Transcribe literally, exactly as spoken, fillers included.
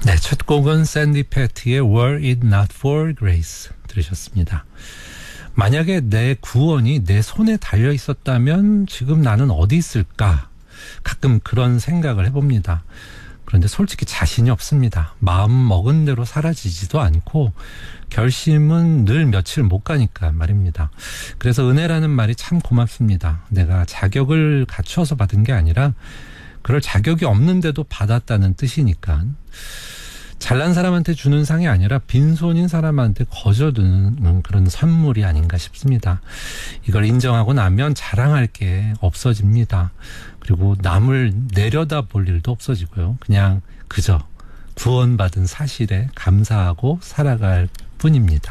네, 첫 곡은 샌디 패티의 Were It Not For Grace 들으셨습니다. 만약에 내 구원이 내 손에 달려 있었다면 지금 나는 어디 있을까? 가끔 그런 생각을 해봅니다. 그런데 솔직히 자신이 없습니다. 마음 먹은 대로 사라지지도 않고 결심은 늘 며칠 못 가니까 말입니다. 그래서 은혜라는 말이 참 고맙습니다. 내가 자격을 갖추어서 받은 게 아니라 그럴 자격이 없는데도 받았다는 뜻이니까. 잘난 사람한테 주는 상이 아니라 빈손인 사람한테 거저두는 그런 선물이 아닌가 싶습니다. 이걸 인정하고 나면 자랑할 게 없어집니다. 그리고 남을 내려다 볼 일도 없어지고요. 그냥 그저 구원받은 사실에 감사하고 살아갈 뿐입니다.